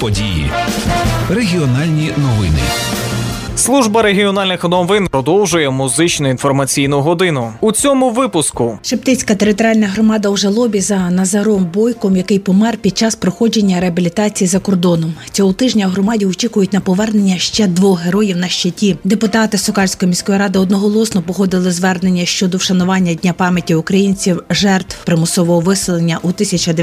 події. Регіональні новини. Служба регіональних новин продовжує музичну інформаційну годину. У цьому випуску. Шептицька територіальна громада у жалобі за Назаром Бойком, який помер під час проходження реабілітації за кордоном. Цього тижня в громаді очікують на повернення ще 2 героїв на щиті. Депутати Сокальської міської ради одноголосно погодили звернення щодо вшанування Дня пам'яті українців жертв примусового виселення у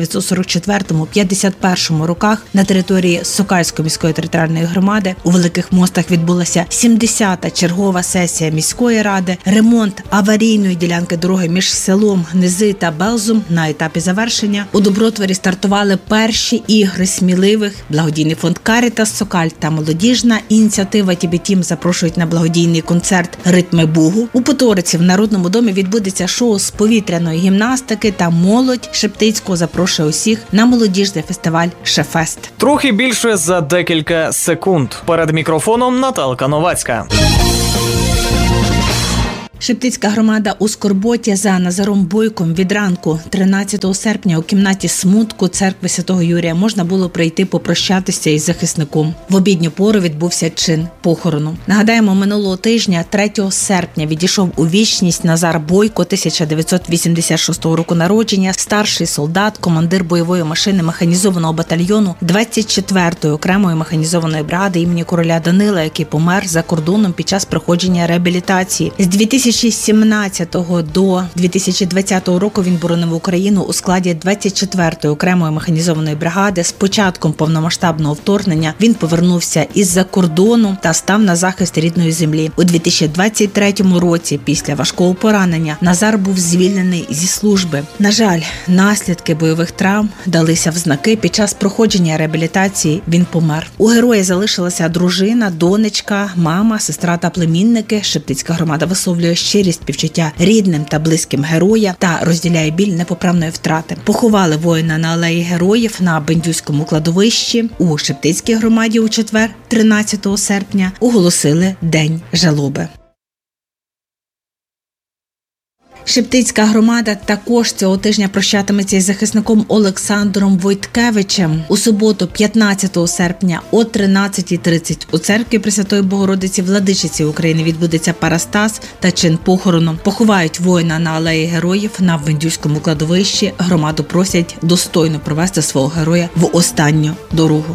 1944-51 роках на території Сокальської міської територіальної громади. У Великих Мостах відбулася 70-та чергова сесія міської ради. Ремонт аварійної ділянки дороги між селом Низи та Белзум на етапі завершення. У Добротворі стартували перші ігри сміливих. Благодійний фонд «Карітас Сокаль» та молодіжна ініціатива «Тібетім» запрошують на благодійний концерт «Ритми Бугу». У Поториці в Народному домі відбудеться шоу з повітряної гімнастики та молодь Шептицького запрошує усіх на молодіжний фестиваль «Шефест». Трохи більше за декілька секунд. Перед мікрофоном Наталка Новацька. Шептицька громада у скорботі за Назаром Бойком. Від ранку 13 серпня у кімнаті смутку церкви Святого Юрія можна було прийти попрощатися із захисником. В обідню пору відбувся чин похорону. Нагадаємо, минулого тижня, 3 серпня, відійшов у вічність Назар Бойко, 1986 року народження, старший солдат, командир бойової машини механізованого батальйону 24-ї окремої механізованої бригади імені короля Данила, який помер за кордоном під час проходження реабілітації. З 2017 до 2020 року він боронив Україну у складі 24-ї окремої механізованої бригади. З початком повномасштабного вторгнення він повернувся із-за кордону та став на захист рідної землі. У 2023 році, після важкого поранення, Назар був звільнений зі служби. На жаль, наслідки бойових травм далися в знаки. Під час проходження реабілітації він помер. У героя залишилася дружина, донечка, мама, сестра та племінники. Шептицька громада висловлює щирість співчуття рідним та близьким героя та розділяє біль непоправної втрати. Поховали воїна на алеї героїв на Бендюському кладовищі. У Шептицькій громаді у четвер, 13 серпня, оголосили День жалоби. Шептицька громада також цього тижня прощатиметься із захисником Олександром Войткевичем. У суботу, 15 серпня о 13:30 у церкві Пресвятої Богородиці Владичиці України відбудеться парастас та чин похорону. Поховають воїна на алеї героїв на Вендюському кладовищі. Громаду просять достойно провести свого героя в останню дорогу.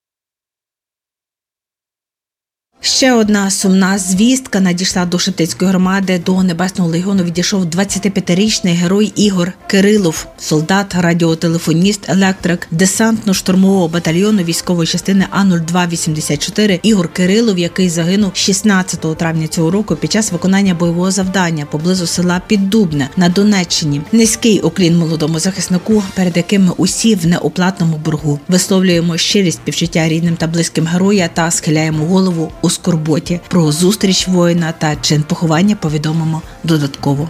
Ще одна сумна звістка надійшла до Шептицької громади. До Небесного легіону відійшов 25-річний герой Ігор Кирилов, солдат, радіотелефоніст, електрик десантно-штурмового батальйону військової частини А-0284. Ігор Кирилов, який загинув 16 травня цього року під час виконання бойового завдання поблизу села Піддубне на Донеччині. Низький уклін молодому захиснику, перед яким ми усі в неоплатному боргу. Висловлюємо щирість співчуття рідним та близьким героя та схиляємо голову у скорботі. Про зустріч воїна та чин поховання повідомимо додатково.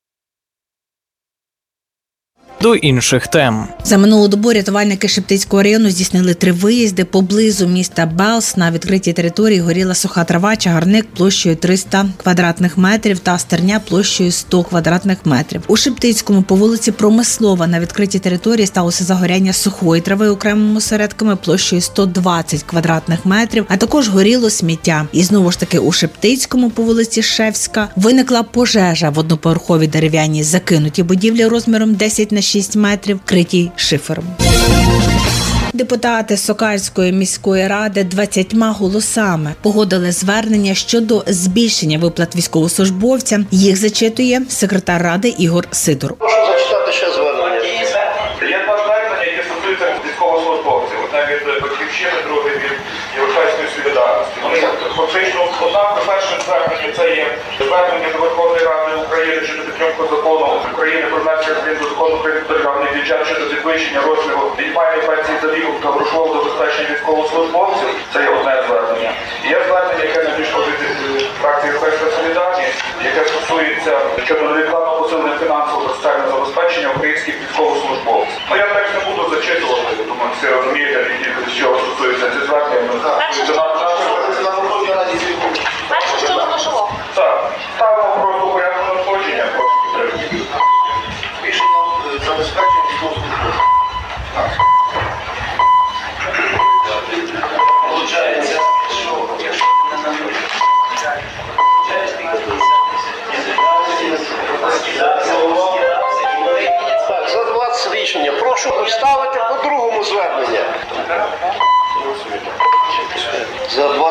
До інших тем. За минулу добу рятувальники Шептицького району здійснили 3 виїзди. Поблизу міста Белз на відкритій території горіла суха трава, чагарник площею 300 квадратних метрів та стерня площею 100 квадратних метрів. У Шептицькому по вулиці Промислова на відкритій території сталося загоряння сухої трави окремими осередками площею 120 квадратних метрів, а також горіло сміття. І знову ж таки у Шептицькому по вулиці Шевська виникла пожежа в одноповерховій дерев'яній закинутій будівлі розміром 10 на 6 метрів, критій шифером. Депутати Сокальської міської ради 20 голосами погодили звернення щодо збільшення виплат військовослужбовцям. Їх зачитує секретар ради Ігор Сидор. Прошу зачитати ще звернення. Є 2 звернення, які стосуються військовослужбовців. Одне від Батьківщини, друге від Європейської солідарності. Вони фактично, перше звернення – це є звернення до Верховної Ради України щодо підтримки закону України про внесення змін до закону про державний бюджет щодо підвищення розміру мінімальної пенсії за віком та грошового забезпечення військовослужбовців. Це є одне звернення. І є звернення, яке надійшло від фракції Європейська солідарність, яке стосується щодо невідкладного посилення фінансового та соціального забезпечення українських військовослужбовців. Я текст не буду зачитувати, думаю, всі розумієте, з чого стосується ці звернення. Перше, що залишило? Так, ставимо просто порядку надходження. Рішення забезпечення військовослужбовців.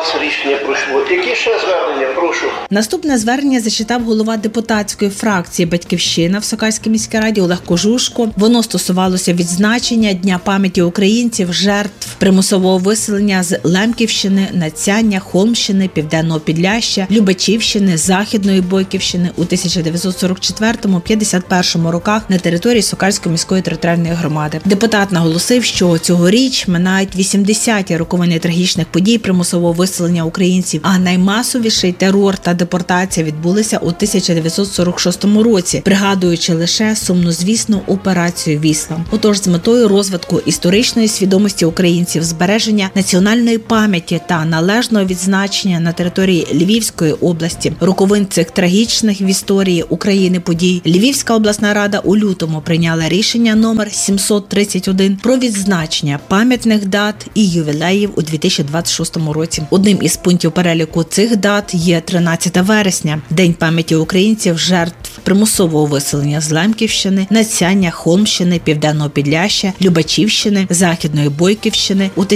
нас рішення пройшло. Які ще звернення? Прошу. Наступне звернення зачитав голова депутатської фракції «Батьківщина» в Сокальській міській раді Олег Кожушко. Воно стосувалося відзначення Дня пам'яті українців, жертв примусового виселення з Лемківщини, Надсяння, Холмщини, Південного Підляшшя, Любачівщини, Західної Бойківщини у 1944-51 роках на території Сокальської міської територіальної громади. Депутат наголосив, що цьогоріч минають 80-ті роковини трагічних подій примусового виселення українців, а наймасовіший терор та депортація відбулися у 1946 році, пригадуючи лише сумнозвісну операцію «Вісла». Отож, з метою розвитку історичної свідомості українців, збереження національної пам'яті та належного відзначення на території Львівської області роковин цих трагічних в історії України подій, Львівська обласна рада у лютому прийняла рішення номер 731 про відзначення пам'ятних дат і ювілеїв у 2026 році. Одним із пунктів переліку цих дат є 13 вересня – День пам'яті українців, жертв примусового виселення з Лемківщини, Надсяння, Холмщини, Південного Підляшшя, Любачівщини, Західної Бойківщини у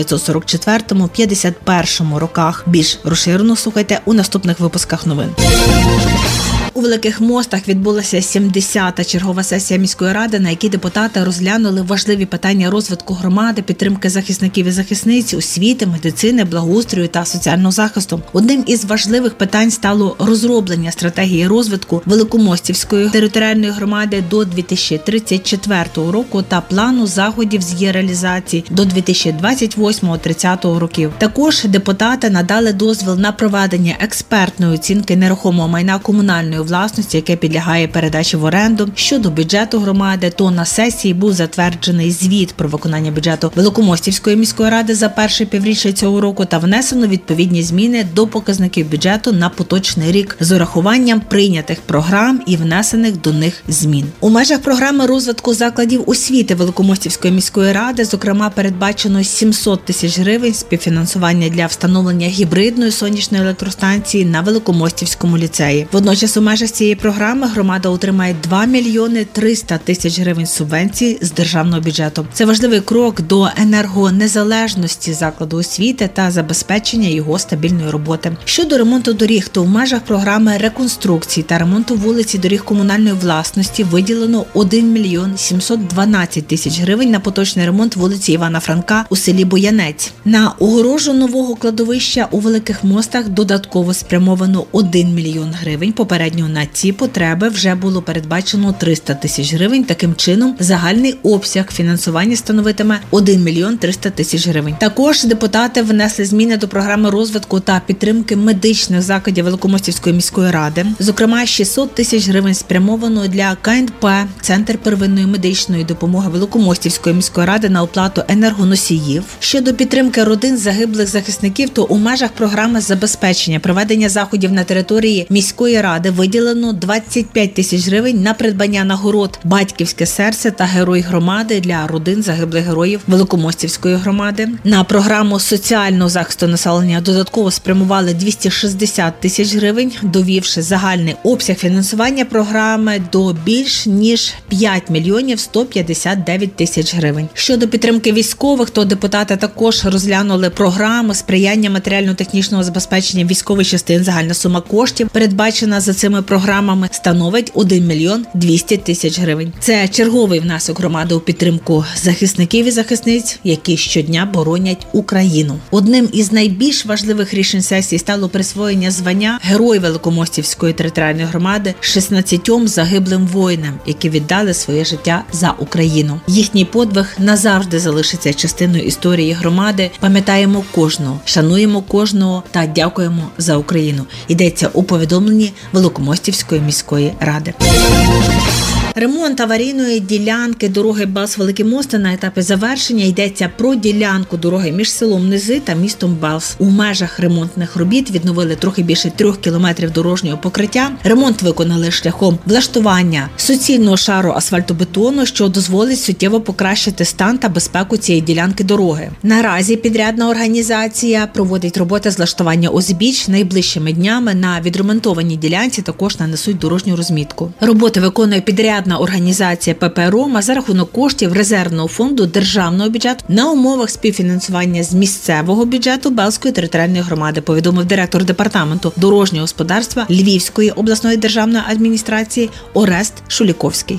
1944-51 роках. Більш розширено слухайте у наступних випусках новин. У Великих Мостах відбулася 70-та чергова сесія міської ради, на якій депутати розглянули важливі питання розвитку громади, підтримки захисників і захисниць, освіти, медицини, благоустрою та соціального захисту. Одним із важливих питань стало розроблення стратегії розвитку Великомостівської територіальної громади до 2034 року та плану заходів з її реалізації до 2028-30 років. Також депутати надали дозвіл на проведення експертної оцінки нерухомого майна комунальної власності, яке підлягає передачі в оренду. Щодо бюджету громади, то на сесії був затверджений звіт про виконання бюджету Великомостівської міської ради за перше півріччя цього року та внесено відповідні зміни до показників бюджету на поточний рік з урахуванням прийнятих програм і внесених до них змін. У межах програми розвитку закладів освіти Великомостівської міської ради, зокрема, передбачено 700 тисяч гривень співфінансування для встановлення гібридної сонячної електростанції на Великомостівському ліцеї. Водночас у межах цієї програми громада отримає 2 мільйони 300 тисяч гривень субвенцій з державного бюджету. Це важливий крок до енергонезалежності закладу освіти та забезпечення його стабільної роботи. Щодо ремонту доріг, то в межах програми реконструкції та ремонту вулиць і доріг комунальної власності виділено 1 мільйон 712 тисяч гривень на поточний ремонт вулиці Івана Франка у селі Боянець. На огорожу нового кладовища у Великих Мостах додатково спрямовано 1 мільйон гривень. Попередньо на ці потреби вже було передбачено 300 тисяч гривень. Таким чином, загальний обсяг фінансування становитиме 1 мільйон 300 тисяч гривень. Також депутати внесли зміни до програми розвитку та підтримки медичних закладів Великомостівської міської ради. Зокрема, 600 тисяч гривень спрямовано для КНП «Центр первинної медичної допомоги Великомостівської міської ради» на оплату енергоносіїв. Щодо підтримки родин загиблих захисників, то у межах програми забезпечення проведення заходів на території міської ради виділено 25 тисяч гривень на придбання нагород «Батьківське серце» та «Герой громади» для родин загиблих героїв Великомостівської громади. На програму соціального захисту населення додатково спрямували 260 тисяч гривень, довівши загальний обсяг фінансування програми до більш ніж 5 мільйонів 159 тисяч гривень. Щодо підтримки військових, то депутати також розглянули програму сприяння матеріально-технічного забезпечення військових частин. Загальна сума коштів, передбачена за цими програмами, становить 1 мільйон 200 тисяч гривень. Це черговий внесок громади у підтримку захисників і захисниць, які щодня боронять Україну. Одним із найбільш важливих рішень сесії стало присвоєння звання Герой Великомостівської територіальної громади 16 загиблим воїнам, які віддали своє життя за Україну. Їхній подвиг назавжди залишиться частиною історії громади. Пам'ятаємо кожного, шануємо кожного та дякуємо за Україну. Йдеться у повідомленні Великомостівської міської ради. Ремонт аварійної ділянки дороги Балс-Великі Мости на етапі завершення. Йдеться про ділянку дороги між селом Низи та містом Балс. У межах ремонтних робіт відновили трохи більше 3 кілометрів дорожнього покриття. Ремонт виконали шляхом влаштування суцільного шару асфальтобетону, що дозволить суттєво покращити стан та безпеку цієї ділянки дороги. Наразі підрядна організація проводить роботи з влаштування узбіч. Найближчими днями на відремонтованій ділянці також нанесуть дорожню розмітку. Роботи виконує підрядна підрядна організація ПП «Рома» за рахунок коштів резервного фонду державного бюджету на умовах співфінансування з місцевого бюджету Белзької територіальної громади, повідомив директор департаменту дорожнього господарства Львівської обласної державної адміністрації Орест Шуліковський.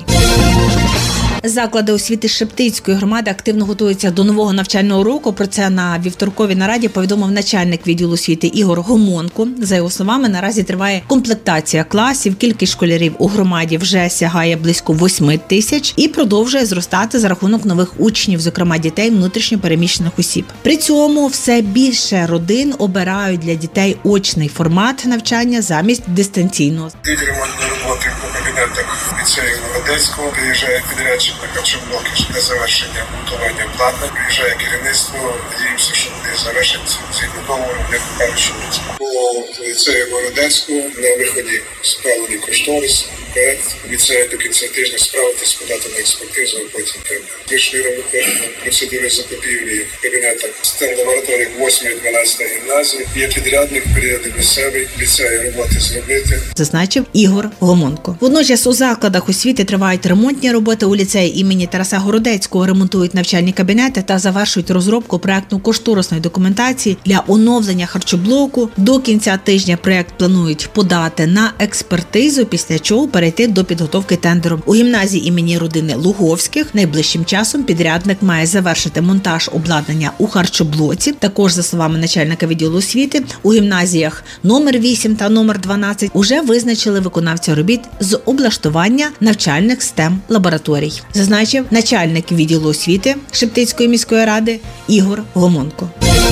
Заклади освіти Шептицької громади активно готуються до нового навчального року. Про це на вівторковій нараді повідомив начальник відділу освіти Ігор Гомонко. За його словами, наразі триває комплектація класів. Кількість школярів у громаді вже сягає близько 8 тисяч і продовжує зростати за рахунок нових учнів, зокрема дітей внутрішньо переміщених осіб. При цьому все більше родин обирають для дітей очний формат навчання замість дистанційного. Ремонтні роботи по кабінетах ліцею Городецького, приїжджає підрядчик на харчоблоки для завершення монтування обладнань, приїжджає керівництво, надіємося, що вони завершать згідно договору, не покажуть, що по ліцею Городецького на виході справлений кошторис, проект ліцею до кінця тижня справитись, подати на експертизу, а потім тендер. Вийшли процедури закупівлі в кабінетах стенд-лабораторій 8-12 гімназії, є підрядник, періоди місцевий, ліцею роботи зробити. Зазначив Ігор Гомонко. Водночас у закладах освіти тривають ремонтні роботи. У ліцеї імені Тараса Городецького ремонтують навчальні кабінети та завершують розробку проектно-кошторисної документації для оновлення харчоблоку. До кінця тижня проект планують подати на експертизу, після чого перейти до підготовки тендеру. У гімназії імені родини Луговських найближчим часом підрядник має завершити монтаж обладнання у харчоблоці. Також, за словами начальника відділу освіти, у гімназіях номер 8 та номер 12 уже визначили виконавця робіт з облаштування навчальних STEM-лабораторій, зазначив начальник відділу освіти Шептицької міської ради Ігор Гомонко.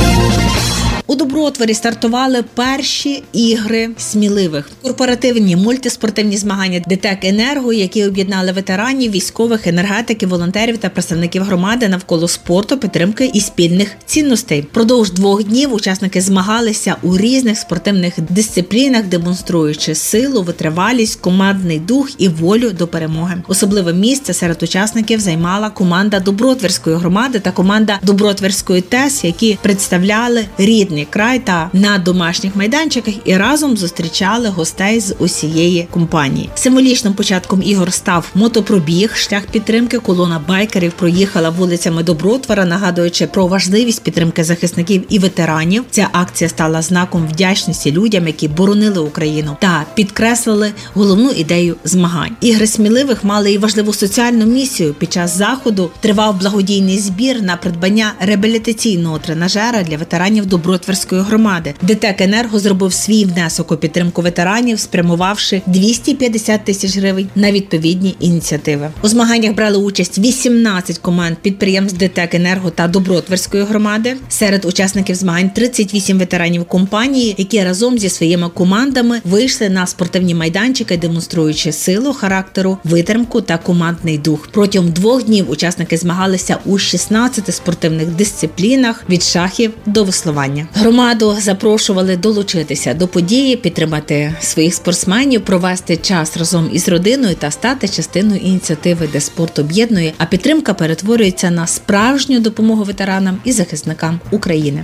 У Добротворі стартували перші ігри сміливих. Корпоративні мультиспортивні змагання ДТЕК «Енерго», які об'єднали ветеранів, військових, енергетиків, волонтерів та представників громади навколо спорту, підтримки і спільних цінностей. Продовж 2 днів учасники змагалися у різних спортивних дисциплінах, демонструючи силу, витривалість, командний дух і волю до перемоги. Особливе місце серед учасників займала команда Добротворської громади та команда Добротворської ТЕС, які представляли рідний край та на домашніх майданчиках і разом зустрічали гостей з усієї компанії. Символічним початком ігор став мотопробіг. Шлях підтримки колона байкерів проїхала вулицями Добротвора, нагадуючи про важливість підтримки захисників і ветеранів. Ця акція стала знаком вдячності людям, які боронили Україну, та підкреслили головну ідею змагань. Ігри сміливих мали і важливу соціальну місію. Під час заходу тривав благодійний збір на придбання реабілітаційного тренажера для ветеранів Добротворської громади. ДТЕК «Енерго» зробив свій внесок у підтримку ветеранів, спрямувавши 250 тисяч гривень на відповідні ініціативи. У змаганнях брали участь 18 команд підприємств ДТЕК «Енерго» та Добротворської громади. Серед учасників змагань 38 ветеранів компанії, які разом зі своїми командами вийшли на спортивні майданчики, демонструючи силу характеру, витримку та командний дух. Протягом 2 днів учасники змагалися у 16 спортивних дисциплінах від шахів до веслування. Громаду запрошували долучитися до події, підтримати своїх спортсменів, провести час разом із родиною та стати частиною ініціативи, де спорт об'єднує, а підтримка перетворюється на справжню допомогу ветеранам і захисникам України.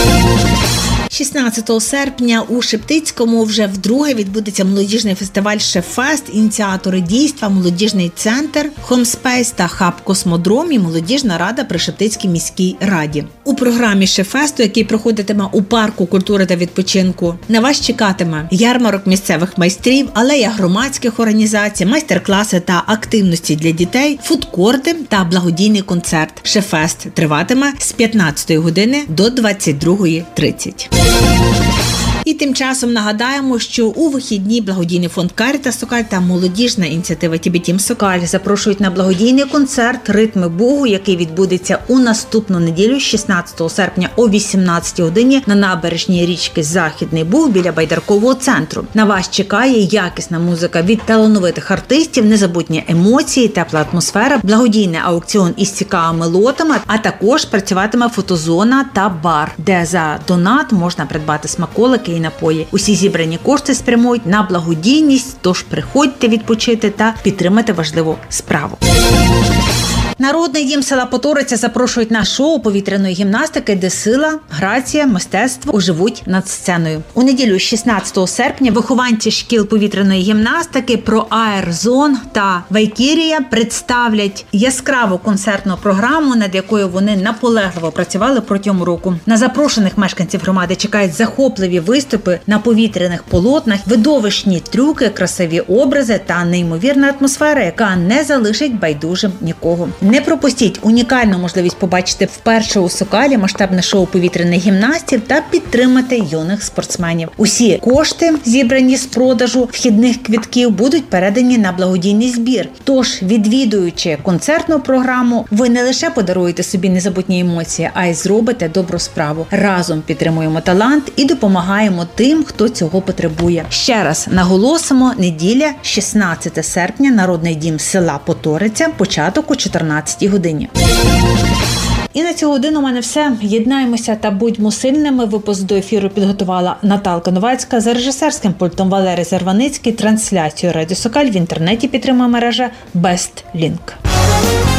16 серпня у Шептицькому вже вдруге відбудеться молодіжний фестиваль «Шефест». Ініціатори дійства – молодіжний центр, Хомспейс та хаб «Космодром» і молодіжна рада при Шептицькій міській раді. У програмі «Шефесту», який проходитиме у парку культури та відпочинку, на вас чекатиме ярмарок місцевих майстрів, алея громадських організацій, майстер-класи та активності для дітей, фудкорти та благодійний концерт. «Шефест» триватиме з 15 години до 22:30. І тим часом нагадаємо, що у вихідні благодійний фонд Карітас Сокаль та молодіжна ініціатива Тібетім Сокаль запрошують на благодійний концерт «Ритми Богу», який відбудеться у наступну неділю, 16 серпня о 18 годині на набережній річки Західний Буг біля Байдаркового центру. На вас чекає якісна музика від талановитих артистів, незабутні емоції, тепла атмосфера, благодійний аукціон із цікавими лотами, а також працюватиме фотозона та бар, де за донат можна придбати смаколики і напої. Усі зібрані кошти спрямують на благодійність, тож приходьте відпочити та підтримати важливу справу. Народний дім села Поториця запрошують на шоу повітряної гімнастики, де сила, грація, мистецтво оживуть над сценою. У неділю 16 серпня вихованці шкіл повітряної гімнастики про Аерзон та Вайкірія представлять яскраву концертну програму, над якою вони наполегливо працювали протягом року. На запрошених мешканців громади чекають захопливі виступи на повітряних полотнах, видовищні трюки, красиві образи та неймовірна атмосфера, яка не залишить байдужим нікого. Не пропустіть унікальну можливість побачити вперше у Сокалі масштабне шоу повітряних гімнастів та підтримати юних спортсменів. Усі кошти, зібрані з продажу вхідних квитків, будуть передані на благодійний збір. Тож, відвідуючи концертну програму, ви не лише подаруєте собі незабутні емоції, а й зробите добру справу. Разом підтримуємо талант і допомагаємо тим, хто цього потребує. Ще раз наголосимо, неділя, 16 серпня, Народний дім села Поториця, початок о 14 годині. І на цю годину у мене все. Єднаємося та будьмо сильними. Випуск до ефіру підготувала Наталка Новацька. За режисерським пультом Валерій Зарваницький. Трансляцію Радіо Сокаль в інтернеті підтримує мережа BestLink.